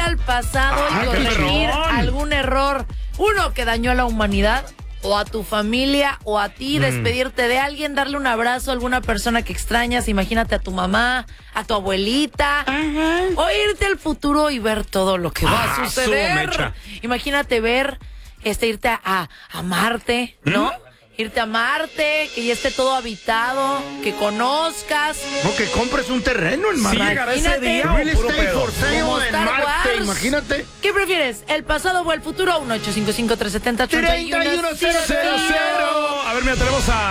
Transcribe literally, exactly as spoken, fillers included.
al pasado Ah, y corregir algún error, uno que dañó a la humanidad, o a tu familia, o a ti, mm. despedirte de alguien, darle un abrazo a alguna persona que extrañas, imagínate a tu mamá, a tu abuelita, ajá, o irte al futuro y ver todo lo que va ah, a suceder. Imagínate ver, este, irte a, a, a Marte, ¿no? ¿Mm? Irte a Marte, que ya esté todo habitado, que conozcas. O que compres un terreno en Marte. Sí, llegará ese día, Real estate for sale en Marte, Wars. Imagínate. ¿Qué prefieres, el pasado o el futuro? uno ocho cinco cinco tres siete cero, tres uno cero cero. A ver, mira, tenemos a